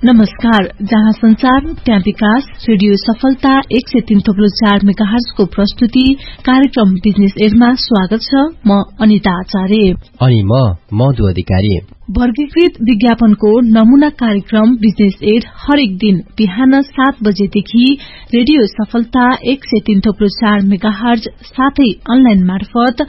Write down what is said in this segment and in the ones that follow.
नमस्कार, जहाँ संचार त्यहाँ विकास। रेडियो सफलता 103.4 मेगाहर्ज को प्रस्तुति कार्यक्रम बिजनेस एडमा स्वागत छ। म अनिता आचार्य अनि म मधु अधिकारी। वर्गीकृत विज्ञापनको नमूना कार्यक्रम बिजनेस एड हरेक दिन बिहान 7 बजेदेखि रेडियो सफलता 103.4 मेगाहर्ज साथै अनलाइन मार्फत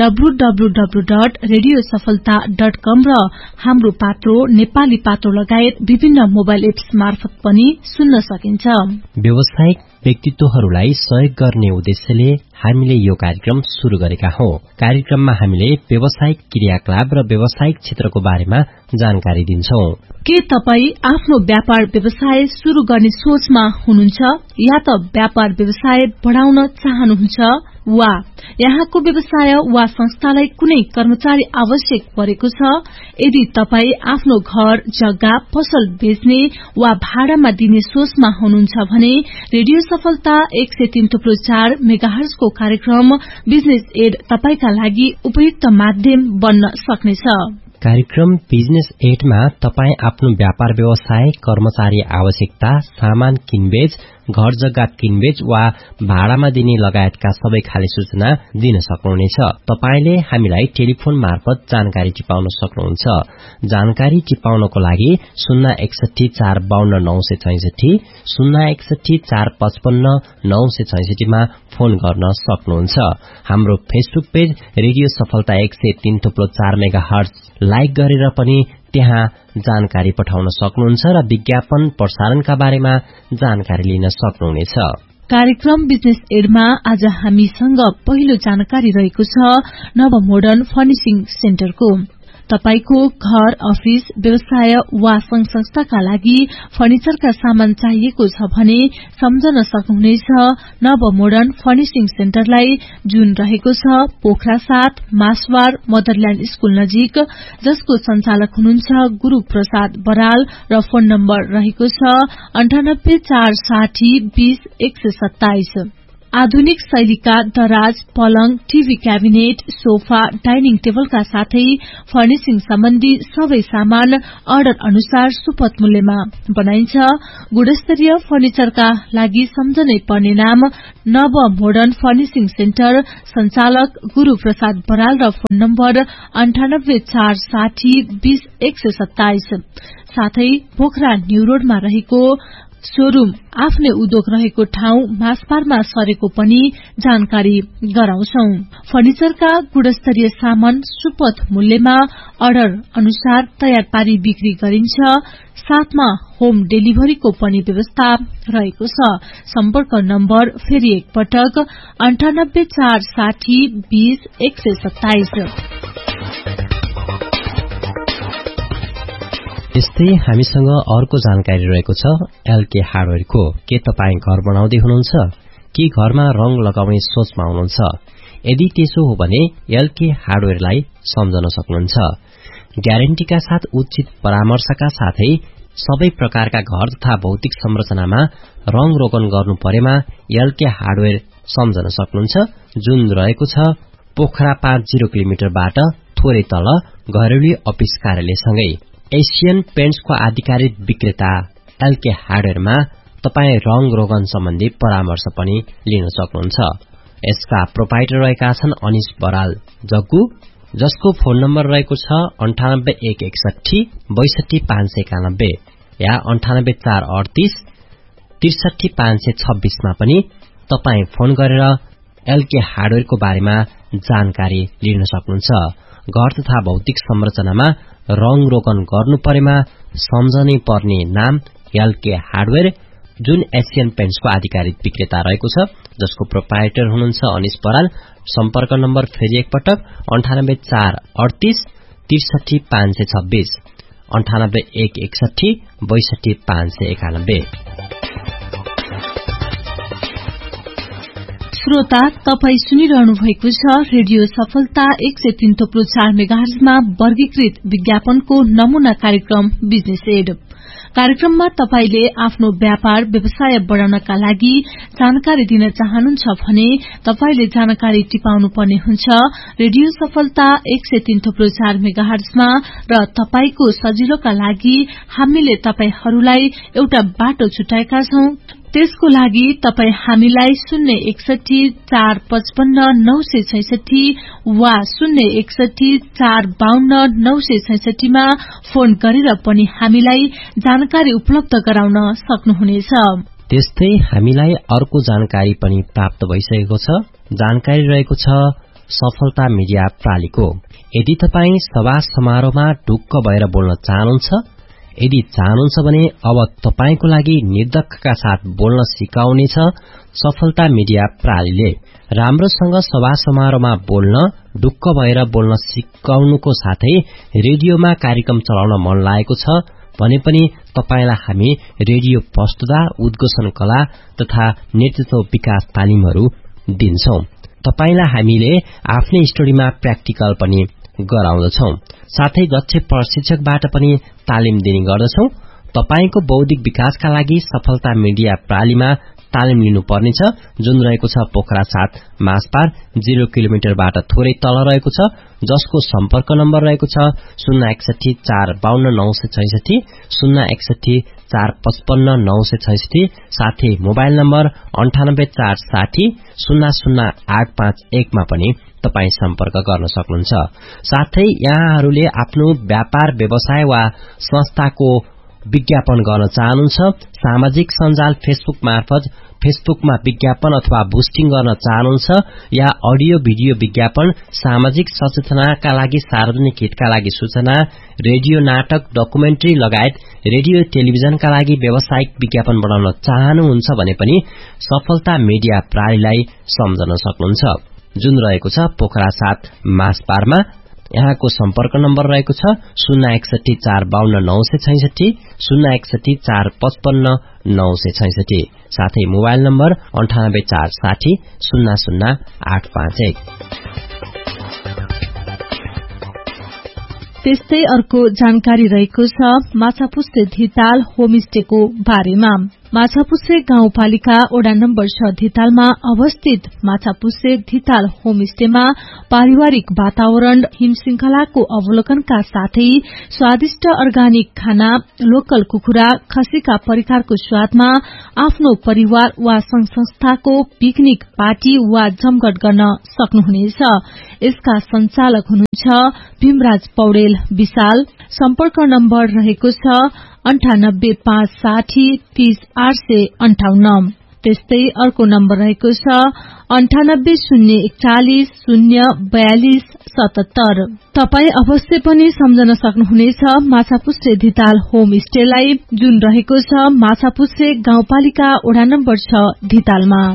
www.radiosafalta.com र हाम्रो पात्रो नेपाली पात्रो लगायत विभिन्न मोबाइल एप्स मार्फत पनि सुन्न सकिन्छ। व्यावसायिक व्यक्तित्वहरूलाई सहयोग गर्ने उद्देश्यले हामीले यो कार्यक्रम शुरू गरेका हौं। कार्यक्रममा हामीले व्यावसायिक क्रियाकलाप र व्यावसायिक क्षेत्रको बारेमा जानकारी दिन्छौं। के तपाई आफ्नो व्यापार व्यवसाय शुरू गर्ने सोचमा हुनुहुन्छ या त व्यापार व्यवसाय बढ़ाउन चाहनुहुन्छ वा यहाँको व्यवसाय वा संस्थालाई कुनै कर्मचारी आवश्यक परेको छ? यदि तपाई आफ्नो घर जग्गा पसल बेच्ने वा भाडामा दिने सोचमा हुनुहुन्छ भने रेडियो सफलता 103.4 मेगाहर्ज को कार्यक्रम बिजनेस एड तपाईका लागि उपयुक्त माध्यम बन्न सक्नेछ। कार्यक्रम बिजनेस एडमा तपाई आफ्नो व्यापार व्यवसाय, कर्मचारी आवश्यकता, सामान किनबेच, घर जग्गा किनबेच वा भाडामा दिने लगायतका सबै खाले सूचना दिन सक्नुहुनेछ। तपाईले हामीलाई टेलिफोन मार्फत जानकारी टिपाउन सक्नुहुन्छ। जानकारी टिपाउनको लागि 061452966 061455966 मा फोन गर्न सक्नुहुन्छ। हाम्रो फेसबुक पेज रेडियो सफलता 103.4 मेगाहर्ज लाइक गरेर पनि त्यहाँ जानकारी पठाउन सक्नुहुन्छ र विज्ञापन प्रसारणका बारेमा जानकारी लिन सक्नुहुनेछ। कार्यक्रम बिजनेस एडमा आज हामीसँग पहिलो जानकारी रहेको छ नव मोडर्न फर्निशिङ सेन्टरको। तपाईको घर, अफिस, व्यवसाय वा संघ संस्थाका लागि फर्निचरका सामान चाहिएको छ भने सम्झन सक्नुहुनेछ नव मोडर्न फर्निशिङ सेन्टरलाई, जुन रहेको छ पोखरा 7 मासवार मदरल्याण्ड स्कूल नजिक, जसको संचालक हुनुहुन्छ गुरु प्रसाद बराल र फोन नम्बर रहेको छ 9846020127। आधुनिक शैलीका दराज, पलंग, टीभी क्याबिनेट, सोफा, डाइनिङ टेबलका साथै फर्निशिङ सम्बन्धी सबै सामान अर्डर अनुसार सुपथ मूल्यमा बनाइन्छ। गुणस्तरीय फर्निचरका लागि सम्झनै पर्ने नाम नव मोडर्न फर्निशिङ सेन्टर, संचालक गुरु प्रसाद बराल र फोन नम्बर 9846020127। साथै पोखरा न्यू रोडमा रहेको शोरूम आफ्नै उद्योग रहेको ठाउँ मासपारमा सरेको पनि जानकारी गराउँछौं। फर्निचरका गुणस्तरीय सामान सुपथ मूल्यमा अर्डर अनुसार तयार पारी बिक्री गरिन्छ। साथमा होम डेलिभरीको पनि व्यवस्था रहेको छ। सम्पर्क नम्बर फेरि एकपटक 9846020127। यस्तै हामीसँग अर्को जानकारी रहेको छ एलके हार्डवेयरको। के तपाई घर बनाउँदै हुनुहुन्छ कि घरमा रंग लगाउने सोचमा हुनुहुन्छ? यदि त्यसो हो भने एलके हार्डवेयरलाई सम्झन सक्नुहुन्छ। ग्यारेन्टीका साथ उचित परामर्शका साथै सबै प्रकारका घर तथा भौतिक संरचनामा रंग रोगन गर्नु परेमा एलके हार्डवेयर सम्झन सक्नुहुन्छ, जुन रहेको छ पोखरा 50 किलोमिटरबाट थोरै तल घरेलु अफिस कार्यालयसँगै। एशियन पेन्ट्सको आधिकारिक विक्रेता एलके हार्डवेयरमा तपाई रंग रोगन सम्बन्धी परामर्श पनि लिन सक्नुहुन्छ। यसका प्रोपाइटर रहेका छन् अनिश बराल जग्गु, जसको फोन नम्बर रहेको छ 98161 62591 या 98438 63526 मा पनि तपाई फोन गरेर एलके हार्डवेयरको बारेमा जानकारी लिन सक्नुहुन्छ। घर तथा भौतिक संरचनामा रंग रोगन गर्नु परेमा सम्झनै पर्ने नाम एलके हार्डवेयर, जुन एशियन पेन्ट्सको आधिकारिक विक्रेता रहेको छ, जसको प्रोपाइटर हुनुहुन्छ अनिश बराल। सम्पर्क नम्बर फेरि एकपटक 98438 63526 98161 62591। श्रोता, तपाई सुनिरहनु भएको छ रेडियो सफलता 103.4 मेगाहर्जमा वर्गीकृत विज्ञापनको नमूना कार्यक्रम बिजनेस एड। कार्यक्रममा तपाईले आफ्नो व्यापार व्यवसाय बढाउनका लागि जानकारी दिन चाहनुहुन्छ भने तपाईले जानकारी टिपाउनु पर्ने हुन्छ रेडियो सफलता 103.4 मेगाहर्जमा र तपाईको सजिलोका लागि हामीले तपाईहरुलाई एउटा बाटो छुटाएका छौं। त्यसको लागि तपाई हामीलाई 061455966 वा 061452966 मा फोन गरेर पनि हामीलाई जानकारी उपलब्ध गराउन सक्नुहुनेछ। त्यस्तै हामीलाई अर्को जानकारी पनि प्राप्त भइसकेको छ। जानकारी रहेको छ सफलता मिडिया प्रालीको। यदि तपाई सभा समारोहमा ढुक्क भएर बोल्न चाहनुहुन्छ, यदि चाहनुहुन्छ भने अब तपाईको लागि निर्धक्कका साथ बोल्न सिकाउनेछ सफलता मिडिया प्रालीले। राम्रोसँग सभा समारोहमा बोल्न, ढुक्क भएर बोल्न सिकाउनुको साथै रेडियोमा कार्यक्रम चलाउन मन लागेको छ भने पनि तपाईलाई हामी रेडियो प्रस्तुता, उद्घोषण कला तथा नेतृत्व विकास तालिमहरू दिन्छौं। तपाईलाई हामीले आफ्नै स्टुडियोमा प्र्याक्टिकल पनि गराउँदछौं। साथै दक्ष प्रशिक्षकबाट पनि तालिम दिने गर्दछौं। तपाईको बौद्धिक विकासका लागि सफलता मिडिया प्रालीमा तालिम लिनुपर्नेछ, जुन रहेको छ पोखरा 7 मासपार 0 किलोमिटरबाट थोरै तल रहेको छ, जसको सम्पर्क नम्बर रहेको छ 061452966 061455966 साथै मोबाइल नम्बर 98460 00851 मा पनि तपाई सम्पर्क गर्न सक्नुहुन्छ। साथै यहाँहरूले आफ्नो व्यापार व्यवसाय वा संस्थाको विज्ञापन गर्न चाहनुहुन्छ, सामाजिक सञ्जाल फेसबुक मार्फत फेसबुकमा विज्ञापन अथवा बुस्टिङ गर्न चाहनुहुन्छ या अडियो भिडियो विज्ञापन, सामाजिक सचेतनाका लागि, सार्वजनिक हितका लागि सूचना, रेडियो नाटक, डकुमेन्ट्री लगायत रेडियो टेलिभिजनका लागि व्यावसायिक विज्ञापन बनाउन चाहनुहुन्छ भने पनि सफलता मिडिया प्रालीलाई सम्झन सक्नुहुन्छ, जुन रहेको छ पोखरा 7 मासपारमा। यहाँको सम्पर्क नम्बर रहेको छ 061452966 061455966 साथै मोबाइल नम्बर 98460 00851। त्यस्तै अर्को जानकारी रहेको छ माछापुच्छ्रे धिताल होमस्टेको बारेमा। माछापुच्छ्रे गाउँपालिका वडा नम्बर 6 धितालमा अवस्थित माछापुच्छ्रे धिताल होमस्टेमा पारिवारिक वातावरण, हिमश्रृंखलाको अवलोकनका साथै स्वादिष्ट अर्गानिक खाना, लोकल कुखुरा, खसीका परिकारको स्वादमा आफ्नो परिवार वा संघ संस्थाको पिकनिक पार्टी वा जमघट गर्न सक्नुहुनेछ। यसका संचालक हुनुहुन्छ भीमराज पौडेल विशाल। सम्पर्क नम्बर रहेको छ 98560 30858। त्यस्तै अर्को नम्बर रहेको छ 980140 04277। तपाई अवश्य पनि सम्झन सक्नुहुनेछ माछापुच्छ्रे धिताल होमस्टेलाई, जुन रहेको छ माछापुच्छ्रे गाउँपालिका वडा नम्बर 6 धितालमा।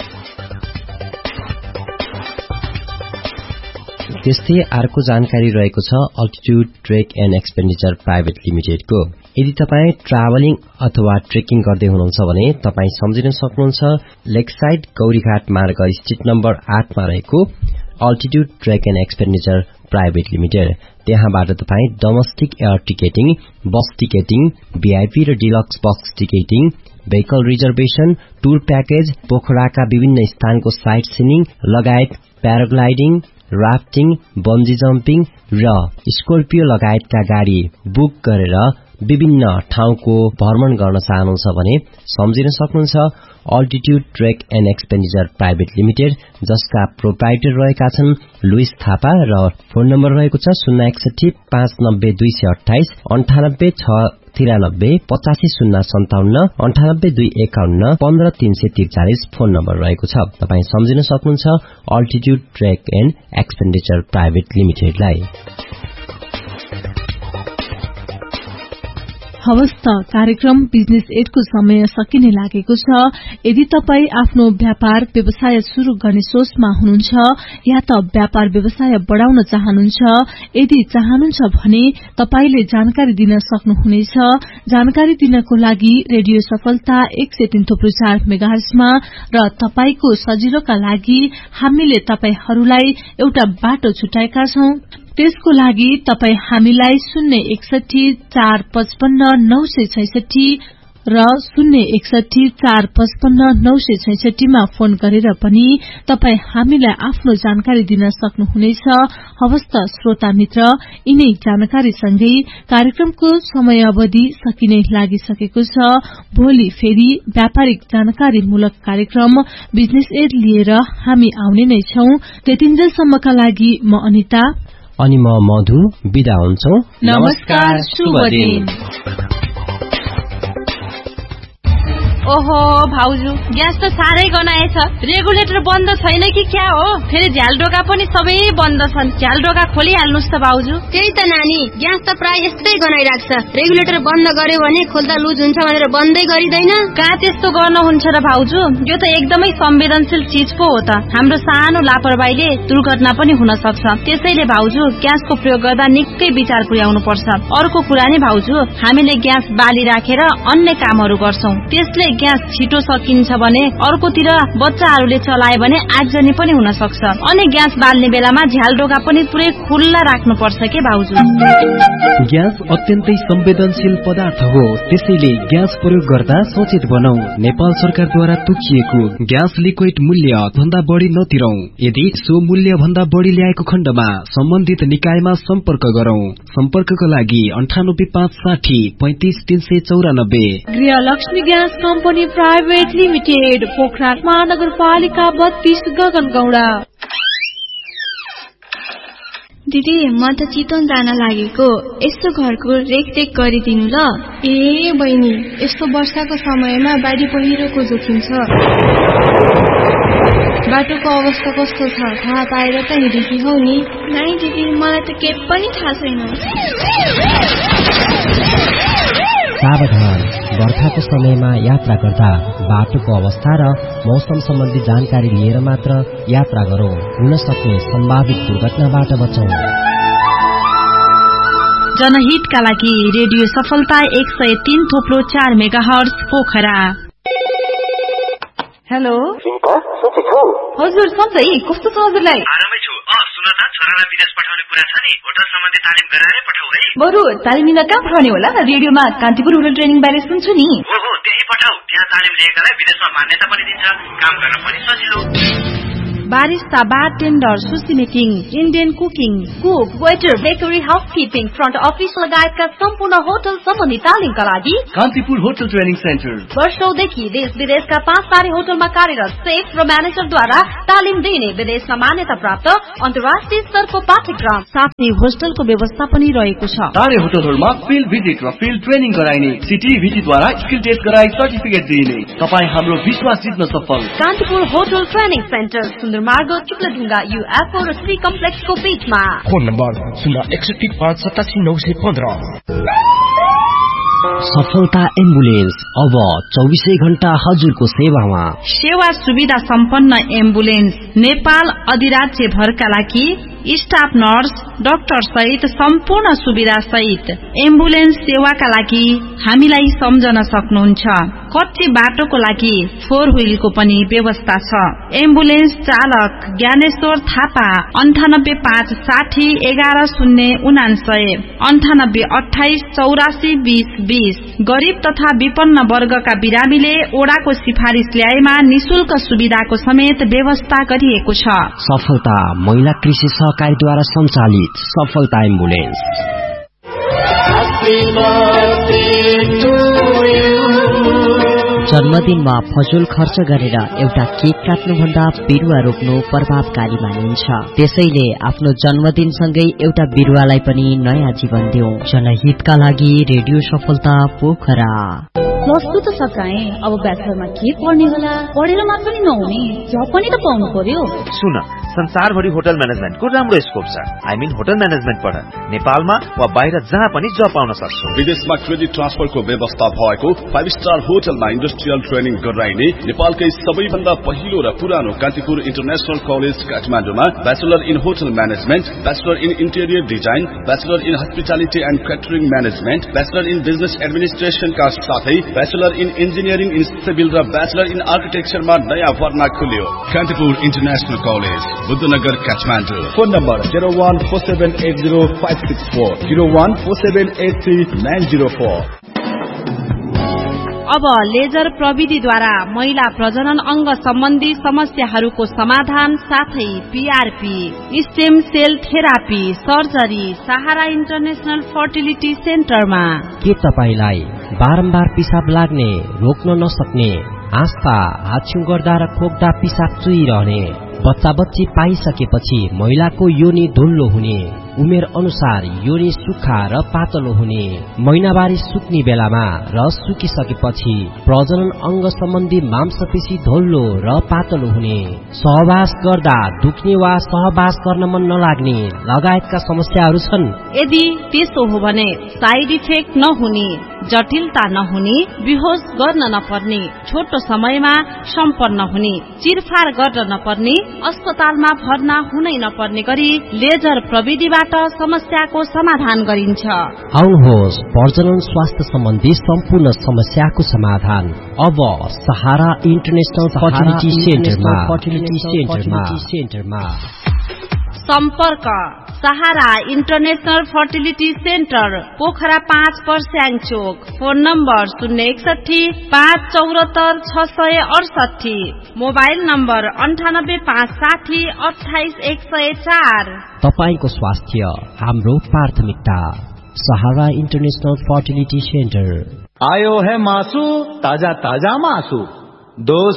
त्यस्तै अर्को जानकारी रहेको छ altitude trek and expenditure private लिमिटेडको। यदि तपाई ट्राभलिङ अथवा ट्रेकिङ गर्दै हुनुहुन्छ भने तपाई सम्झिन सक्नुहुन्छ लेकसाइड गौरीघाट मार्ग स्ट्रिट नम्बर 8 मा रहेको altitude trek and expenditure private limited. त्यहाँबाट तपाई डोमेस्टिक एयर टिकेटिङ, बस टिकेटिङ, भिआइपी र deluxe box ticketing, vehicle reservation, tour package, पोखराका विभिन्न स्थानको साइट सिनिङ लगायत प्याराग्लाइडिङ, राफ्टिङ, बन्जी जम्पिङ र स्कर्पियो लगायतका गाड़ी बुक गरेर विभिन्न ठाउँको भ्रमण गर्न चाहनुहुन्छ भने सम्झिन सक्नुहुन्छ altitude trek and expenditure private limited, जसका प्रोप्राइटर रहेका छन् लुइस थापा र फोन नम्बर रहेको छ 061 590 228 98 693 85057 98 251 15343 फोन नम्बर रहेको छ। तपाई सम्झिन सक्नुहुन्छ altitude trek and expenditure private लिमिटेडलाई। हवस् त, कार्यक्रम बिजनेस एडको समय सकिने लागेको छ। यदि तपाई आफ्नो व्यापार व्यवसाय शुरू गर्ने सोचमा हुनुहुन्छ या त व्यापार व्यवसाय बढाउन चाहनुहुन्छ, यदि चाहनुहुन्छ भने तपाईले जानकारी दिन सक्नुहुनेछ। जानकारी दिनको लागि रेडियो सफलता 103.4 मेगाहर्जमा र तपाईको सजिलोका लागि हामीले तपाईहरुलाई एउटा बाटो छुटाएका छौं। त्यसको लागि तपाई हामीलाई 061455966 र 061455966 मा फोन गरेर पनि तपाई हामीलाई आफ्नो जानकारी दिन सक्नुहुनेछ। हवस् त श्रोता मित्र, यिनै जानकारी सँगै कार्यक्रमको समयावधि सकिने लागिसकेको छ। भोलि फेरि व्यापारिक जानकारीमूलक कार्यक्रम बिजनेस एड लिएर हामी आउने नै छौं। त्यतिन्जेलसम्मका लागि म अनिता अनि म मधु बिदा हुन्छौं। नमस्कार, शुभ दिन। ओहो भाउजू, ग्यास त साह्रै गनाएछ। रेगुलेटर बन्द छैन कि क्या हो? फेरि झ्यालडोका पनि सबै बन्द छन्। झ्यालडोका खोलिहाल्नुस् त भाउजू। त्यही त नानी, ग्यास त प्राय यस्तै गनाइराख्छ। रेगुलेटर बन्द गर्यो भने खोल्दा लुज हुन्छ भनेर बन्दै गरिदैन। कहाँ त्यस्तो गर्नुहुन्छ र भाउजू? यो त एकदमै संवेदनशील चीज पो हो त। हाम्रो सानो लापरवाहीले दुर्घटना पनि हुन सक्छ। त्यसैले भाउजू, ग्यासको प्रयोग गर्दा निकै विचार पुर्याउनु पर्छ। अर्को कुरा नि भाउजू, हामीले ग्यास बाली राखेर अन्य कामहरू गर्छौं। त्यसले ग्यास छिटो सकिन्छ भने अर्कोतिर बच्चाहरूले चलाए भने आगजनी पनि हुन सक्छ। अनि ग्यास बाल्ने बेलामा झ्यालडोका पनि पुरै खुल्ला राख्नुपर्छ के भाउजू? ग्यास अत्यन्तै संवेदनशील पदार्थ हो, त्यसैले ग्यास प्रयोग गर्दा सचेत बनौ। नेपाल सरकारद्वारा तोकिएको ग्यास लिक्विड मूल्य भन्दा बढी नतिरौ। यदि सो मूल्य भन्दा बढी ल्याएको खण्डमा सम्बन्धित निकायमा सम्पर्क गरौं। सम्पर्कको लागि 9856035394। गृहलक्ष्मी ग्यास कम्पनी प्राइभेट लिमिटेड, पोखराक महानगरपालिका 32, गगनगौडा। दिदी, म त चितवन जान लागेको। यस्तो घरको रेखदेख गरिदिनु ल। ए बहिनी, यस्तो वर्षाको समयमा बाढी पहिरोको जोखिम छ। बाटोको अवस्था कस्तो छ थाहा पाएर त हिँडेकी हौ नि। नाइ दिदी, मलाई त केही पनि थाहा छैन। सावधान, बर्खाको समयमा यात्रा गर्दा बाटोको अवस्था र मौसम सम्बन्धी जानकारी लिएर मात्र यात्रा गरौं। हुन सक्ने सम्भावित दुर्घटनाबाट बचौं। जनहितका लागि रेडियो सफलता 103.4 मेगाहर्ज पोखरा। हेलो हजुर, सधैँ कस्तो छ हजुरलाई? आरामै छु। सुन त, छोरालाई विदेश पठाउने कुरा छ नि, होटल सम्बन्धी तालिम गराएरै पठाऊ है। बरु तालिम लिन कहाँ पठाउने होला? रेडियोमा कान्तिपुर होटल ट्रेनिङ बारे सुन्छु नि। हो, त्यही पठाऊ। त्यहाँ तालिम लिएकालाई विदेशमा मान्यता पनि दिन्छ, काम गर्न पनि सजिलो। Barista, bartender, sushi making, Indian cooking, cook, waiter, bakery, housekeeping, front office लगायतका सम्पूर्ण होटल सम्बन्धी तालिमका लागि कान्तिपुर होटल ट्रेनिङ सेन्टर वर्षौंदेखि देश विदेशका 5 तारे होटलमा कार्यरत सेफ र म्यानेजरद्वारा तालिम दिने विदेशमा मान्यता प्राप्त अन्तर्राष्ट्रिय स्तरको पाठ्यक्रम साथै होस्टलको व्यवस्था पनि रहेको छ। तारे होटलहरूमा फिल्ड भिजिट र फिल्ड ट्रेनिङ गराइने, सिटीभिटीद्वारा स्किल टेस्ट गराई सर्टिफिकेट दिइने। तपाईँ हाम्रो विश्वास जित्न सफल। कान्तिपुर होटल ट्रेनिङ सेन्टर, मार्ग चुक्लाढुङ्गा, UFO र श्री कम्प्लेक्सको बीचमा। Phone number 061587915। सफलता एम्बुलेन्स अब 24 घण्टा हजुरको सेवामा। सेवा सुविधा सम्पन्न एम्बुलेन्स नेपाल अधिराज्य भरका लागि स्टाफ नर्स, डाक्टर सहित सम्पूर्ण सुविधा सहित एम्बुलेन्स सेवाका लागि हामीलाई सम्झन सक्नुहुन्छ। कच्चे बाटोको लागि 4 व्हीलको पनि व्यवस्था छ। एम्बुलेन्स चालक ज्ञानेश्वर थापा 9856 1109 9828842020। गरीब तथा विपन्न वर्गका बिरामीले ओडाको सिफारिस ल्याएमा निशुल्क सुविधाको समेत व्यवस्था गरिएको छ। सफलता महिला कृषि सहकारीद्वारा सञ्चालित सफलता एम्बुलेन्स। जन्मदिनमा फजुल खर्च गरेर एउटा केक काट्नुभन्दा बिरुवा रोप्नु प्रभावकारी मानिन्छ। त्यसैले आफ्नो जन्मदिनसँगै एउटा बिरुवालाई पनि नयाँ जीवन दिउँ। जनहितका लागि रेडियो सफलता पोखरा। प्लस 2 त सकाए, अब ब्याचलरमा के पढ्ने होला? पढेर मात्र नि नहुने, जब पनि त पाउनु पर्यो। सुन, संसारभरि होटल म्यानेजमेन्टको राम्रो स्कोप छ। होटल म्यानेजमेन्ट पढ। नेपालमा वा बाहिर जहाँ पनि जब पाउन सक्छौ। विदेशमा क्रेडिट ट्रान्सफरको व्यवस्था भएको 5 स्टार होटलमा इन्डस्ट्रियल ट्रेनिङ गराइने नेपालकै सबैभन्दा पहिलो र पुरानो कान्तिपुर इन्टरनेशनल कलेज काठमाडौँमा bachelor in hotel management, bachelor in interior design, bachelor in hospitality and catering management, bachelor in business एडमिनिस्ट्रेसनका साथै bachelor in engineering in civil र ब्याचलर इन आर्किटेक्चरमा नयाँ भर्ना खुल्यो। Kantipur international college, Buddhnagar, Kathmandu. Phone number 0147805664 0147839004। अब लेजर प्रविधिद्वारा महिला प्रजनन अंग सम्बन्धी समस्याहरूको समाधान साथै PRP, stem sale therapy, surgery सहारा इन्टरनेशनल फर्टिलिटी सेन्टरमा। के तपाईलाई बारम्बार पिसाब लाग्ने, रोक्न नसक्ने, आस्था, हाछ्यु गर्दा र खोक्दा पिसाब चुइरहने, बच्चा बच्ची पाइसकेपछि महिलाको योनि धुल्लो हुने, उमेर अनुसार योनि सुक्खा र पातलो हुने, महिनावारी सुक्ने बेलामा र सुकिसकेपछि प्रजनन अंग सम्बन्धी मांसपेशी धुल्लो र पातलो हुने, सहवास गर्दा दुख्ने वा सहवास गर्न मन नलाग्ने लगायतका समस्याहरू छन्। यदि त्यसो हो भने साइड इफेक्ट नहुने, जटिलता नहुने, बेहोस गर्न नपर्ने, छोटो समयमा सम्पन्न हुने, चिरफार गर्न नपर्ने, अस्पतालमा भर्ना हुनै नपर्ने गरी लेजर प्रविधिबाट समस्याको समाधान गरिन्छ। आउनुहोस्, प्रजनन स्वास्थ्य सम्बन्धी सम्पूर्ण समस्याको समाधान अब सहारा इन्टरनेशनल फर्टिलिटी सेन्टरमा। सम्पर्क सहारा इन्टरनेशनल फर्टिलिटी सेन्टर, पोखरा 5 पर्स्याङ चोक। Phone number 061-574-668, mobile number 98-560-28-104। तपाईको स्वास्थ्य हाम्रो प्राथमिकता। सहारा इन्टरनेशनल फर्टिलिटी सेन्टर। आयो है मासु, ताजा ताजा मासु, 2